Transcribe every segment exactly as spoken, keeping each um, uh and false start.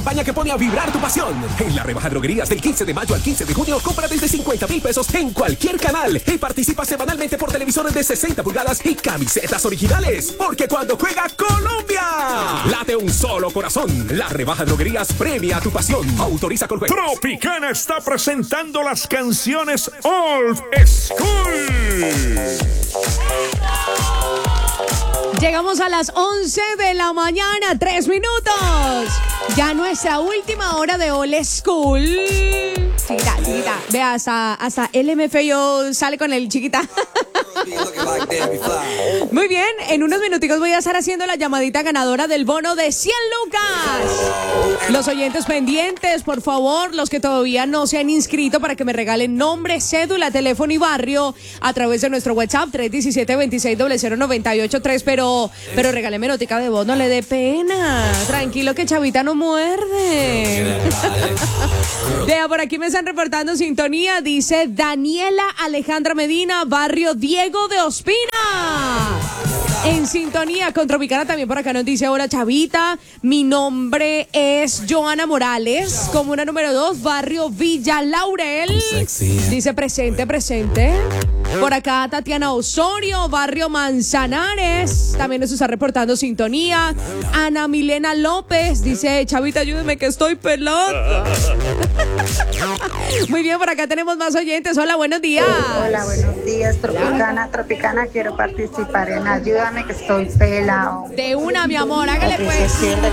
campaña que pone a vibrar tu pasión. En la rebaja droguerías del quince de mayo al quince de junio, compra desde cincuenta mil pesos en cualquier canal y participa semanalmente por televisores de sesenta pulgadas y camisetas originales. Porque cuando juega Colombia, late un solo corazón. La rebaja droguerías premia tu pasión. Autoriza con juegos. Tropicana está presentando las canciones Old School. Llegamos a las once de la mañana, tres minutos. Ya nuestra última hora de Old School. Chiquita, chiquita. Ve, hasta, hasta el M F yo sale con el chiquita. Muy bien, en unos minuticos voy a estar haciendo la llamadita ganadora del bono de cien lucas. Los oyentes pendientes, por favor, los que todavía no se han inscrito para que me regalen nombre, cédula, teléfono y barrio a través de nuestro WhatsApp tres uno siete, dos seis cero cero nueve ocho tres. Pero, pero regáleme notica de voz, no le dé pena. Tranquilo que Chavita no muerde. Vea, por aquí me están reportando sintonía. Dice Daniela Alejandra Medina, barrio Diego de Ospina. En sintonía con Tropicana. También por acá nos dice: hola Chavita, mi nombre es Joana Morales, comuna número dos, barrio Villa Laurel. Dice presente, presente. Por acá Tatiana Osorio, barrio Manzanares, también nos está reportando sintonía. Ana Milena López dice: Chavita, ayúdeme que estoy pelada. Muy bien, por acá tenemos más oyentes. Hola, buenos días. Hola, buenos días, Tropicana, Tropicana, quiero participar en Ayúdame que estoy pelado. De una, mi amor, hágale pues.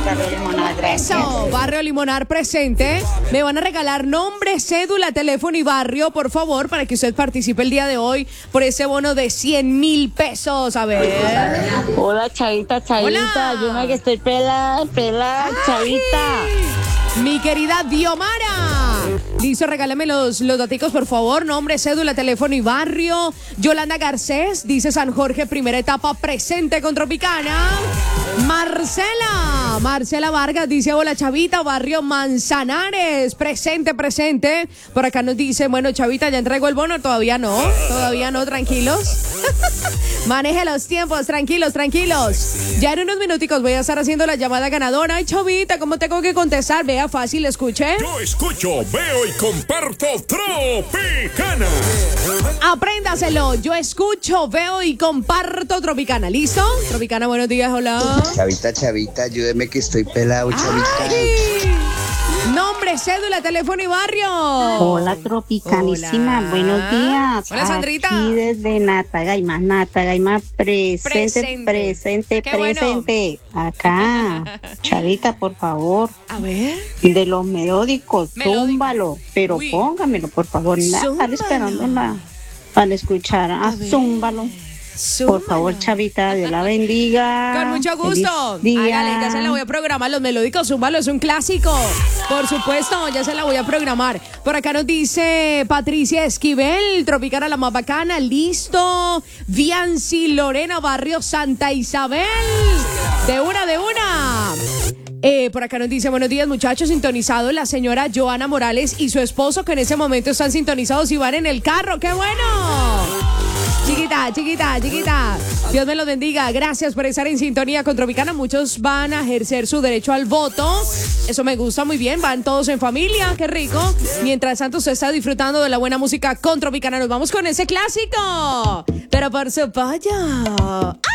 Eso, barrio Limonar presente. Me van a regalar nombre, cédula, teléfono y barrio, por favor, para que usted participe el día de hoy por ese bono de cien mil pesos. A ver. Hola, Chavita, Chavita, ayúdame que estoy pelada, pelada, Chavita. Mi querida Diomara. Listo, regálame los, los daticos, por favor. Nombre, cédula, teléfono y barrio. Yolanda Garcés dice: San Jorge, primera etapa, presente con Tropicana. Marcela. Marcela Vargas dice: hola Chavita, barrio Manzanares, presente, presente. Por acá nos dice: bueno, Chavita, ya entregó el bono. Todavía no, todavía no, tranquilos. Maneje los tiempos, tranquilos, tranquilos. Ya en unos minuticos voy a estar haciendo la llamada ganadora. Ay, Chavita, ¿cómo tengo que contestar? Vea, fácil, escuche. Yo escucho, veo y comparto Tropicana. Apréndaselo. Yo escucho, veo y comparto Tropicana. ¿Listo? Tropicana, buenos días, hola. Chavita, Chavita, ayúdeme que estoy pelado, Chavita. ¡Ay! Nombre, cédula, teléfono y barrio. Hola, Tropicanísima, hola. Buenos días. Hola, Sandrita. Aquí desde Natagaima, Natagaima, presente, presente, presente, presente. Bueno. Acá, Chavita, por favor. A ver. De los melódicos, zúmbalo, pero Uy. póngamelo, por favor. Nada, esperando para escuchar. Ah, zúmbalo. Por favor, Chavita, Dios la bendiga. Con mucho gusto. Hágale, ya se la voy a programar. Los melódicos, zúmbalo, es un clásico. Por supuesto, ya se la voy a programar. Por acá nos dice Patricia Esquivel, Tropicana la más bacana, listo. Vianci Lorena, barrio Santa Isabel. De una, de una. Eh, por acá nos dice: buenos días, muchachos, sintonizado la señora Joana Morales y su esposo, que en ese momento están sintonizados y van en el carro. ¡Qué bueno! Chiquita, chiquita, chiquita. Dios me lo bendiga. Gracias por estar en sintonía con Tropicana. Muchos van a ejercer su derecho al voto. Eso me gusta muy bien. Van todos en familia. Qué rico. Mientras tanto, usted está disfrutando de la buena música con Tropicana. Nos vamos con ese clásico. Pero por su pollo.